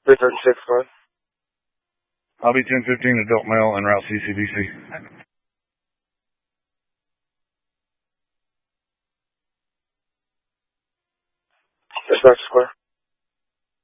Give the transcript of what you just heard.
336, go ahead. I'll be 1015 adult male en route CCDC. Dispatch Square.